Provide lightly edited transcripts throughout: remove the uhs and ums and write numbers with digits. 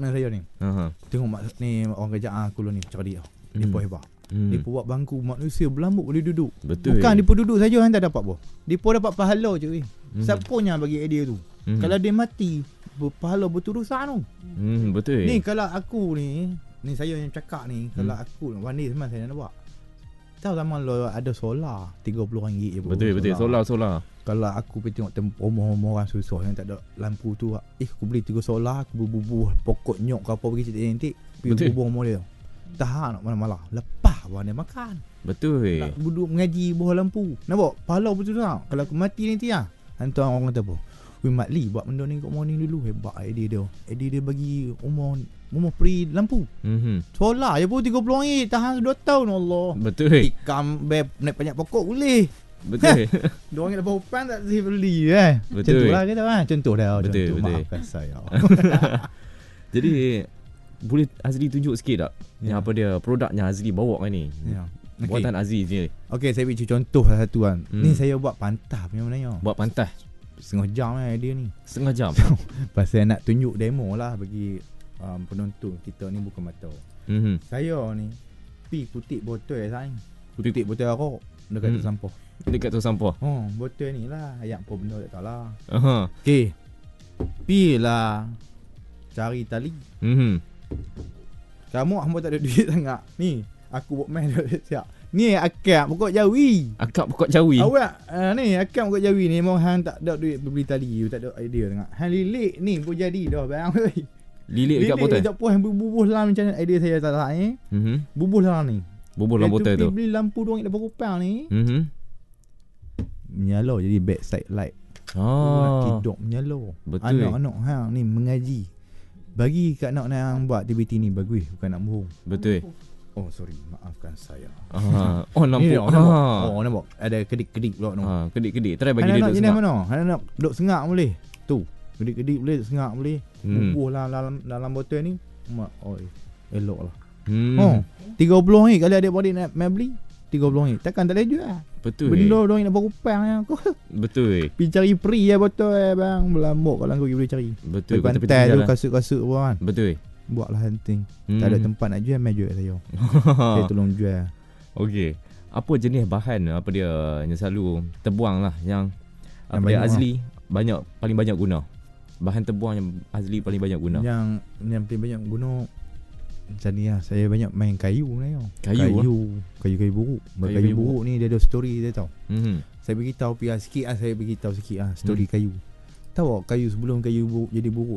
partner saya ni. Tengok mak ni orang kerja aku ni cerdik. Depa hebat. Depa buat bangku manusia berlambut boleh duduk. Betul. Bukan depa duduk saja hang tak dapat apa. Depa dapat pahala je weh. Siapanya bagi idea tu. Kalau dia mati, pahala berterusan tu. Betul. Ni kalau aku ni saya yang cakap ni, kalau aku one day memang saya nak buat. Tahu zaman lo ada solar RM30 je. Betul. Solar. Kalau aku pergi tengok rumah-rumah orang susah yang tak ada lampu tu, aku beli 3 solar, aku berbubuh pokok nyok ke apa pergi cantik-cantik, pergi bubuh rumah dia. Tahan nak malam-malam. Lepas bahan dia makan. Betul. Nak duduk mengaji bawah lampu. Nampak? Pahala betul tak? Kalau aku mati nanti hantar orang kata apa? Weh Mat Lee buat benda ni kat morning dulu. Hebat idea dia. Idea dia bagi rumah free lampu. Solar je pun RM30. Tahan 2 tahun Allah. Betul. Ikam naik banyak pokok boleh. Betul. Diorang dapat hupan tak sih beli Betul. Macam tu lah kita Contoh dah. Betul. Maafkan saya. Jadi boleh Azli tunjuk sikit tak yang apa dia produknya Azli bawa kan ni? Buatan Azli ni. Okey, saya bagi contoh salah satu kan. Ni saya buat pantah punya mana. Buat pantah setengah jam dia ni. Setengah jam. Pasal nak tunjuk demo lah bagi penonton kita ni bukan mata. Saya ni pi kutip botol saya. Kutip botol rokok dekat tu sampah. Dekat tu sampah. Botol ni lah ayat apa benda tak tahu lah. Okey. Pi lah cari tali. Kamu hamba tak ada duit sangat. Ni aku buat main dah siap. Ni akak pokok jawi. Akak pokok jawi. Awak ni akak pokok jawi ni memang hang tak ada duit beli tali, tak ada idea sangat. Hang lilik ni pun jadi dah bang. Lilik dekat botol. Lilik tak puas bubuh dalam macam idea saya tak ni. Bubuh dalam ni. Bubuh dalam botol tu. Beli lampu RM2 ni. Menyala jadi backside light. Tidur menyala. Betul. Anak-anak hang ni mengaji. Bagi kat anak yang buat aktiviti ni bagus, bukan nak bohong. Betul. Oh sorry, maafkan saya. Nampak. Nampak. Ada kedik-kedik pula tu. Kedik-kedik. Try bagi dia duduk sengak. Mana? Anak duduk sengak boleh. Tu. Kedik-kedik boleh, sengak boleh. Bubuh dalam botol ni. Elok lah. RM30 kalau adik-adik nak beli. RM30. Takkan tak boleh jual. Betul. Benda orang nak berupang aku. Betul. Pergi cari free botol bang. Berlambuk kalau kau boleh cari. Betul. Pantai tu kasut-kasut kan. Betul. Buatlah hunting. Tak ada tempat nak jual, mai jual saya. Saya tolong jual. Okey. Apa jenis bahan apa dia yang selalu terbuang lah yang dia Azli paling banyak guna? Bahan terbuang yang Azli paling banyak guna. Yang paling banyak guna macam ni lah. Saya banyak main kayu ni. Kayu buruk. Kayu buruk ni dia ada story dia tahu. Saya beritahu sikit lah. Saya beritahu sikit lah story kayu. Tahu kayu sebelum kayu buruk jadi buruk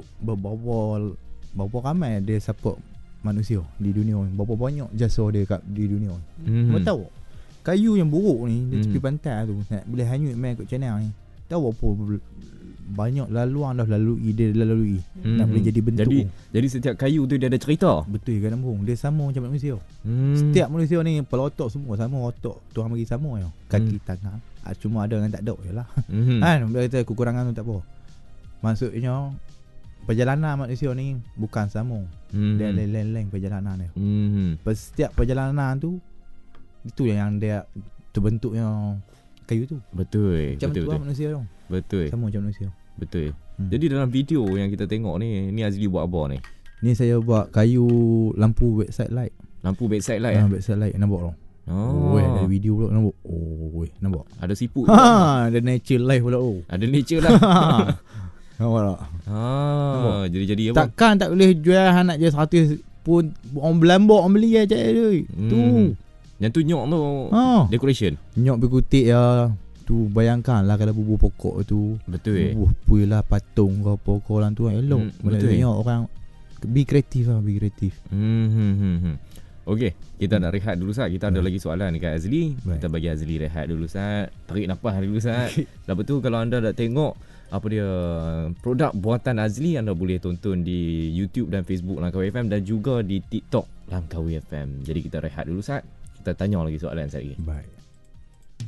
berapa ramai dia support manusia di dunia ni. Berapa banyak jasa dia di dunia ni. Kau tahu kayu yang buruk ni di tepi pantai tu boleh hanyut main kat channel ni. Tahu apa banyak laluan dah lalui nak boleh jadi bentuk. Jadi setiap kayu tu dia ada cerita. Betul kan Bung? Dia sama macam manusia. Setiap manusia ni kepala otak semua sama, otak Tuhan bagi sama je. Kaki tangan cuma ada yang tak ada jelah. Kan dia kata kekurangan tu tak apa. Maksudnya perjalanan manusia ni bukan sama. Dia lain-lain perjalanan dia. Setiap perjalanan tu itu yang dia terbentuknya kayu tu. Betul. Macam tu lah manusia tu. Betul. Sama macam manusia. Betul. Jadi dalam video yang kita tengok ni Azli buat apa ni? Ni saya buat kayu lampu backside light. Lampu backside light backside light nampak tak? Ada video pula nampak. Nampak. Ada siput. Ada nature life pula Ada nature lah. Nampak tak? Jadi apa? Takkan tak boleh jual nak jual 100 pun orang berlambak orang beli je tu. Yang tu nyok tu decoration. Nyok berkutik tu bayangkan lah kalau bubuh pokok tu. Betul. Bubuh puih lah patung ke apa ke orang tu elok. Betul. Nyok orang be kreatif lah, be kreatif. Okey, kita nak rehat dulu Sat. Kita ada lagi soalan dekat Azli. Kita bagi Azli rehat dulu Sat. Tarik nafas dulu Sat. Lepas tu kalau anda nak tengok apa dia produk buatan Azli, anda boleh tonton di YouTube dan Facebook Langkawi FM dan juga di TikTok Langkawi FM. Jadi kita rehat dulu Sat. Kita tanya lagi soalan sekali. Baik.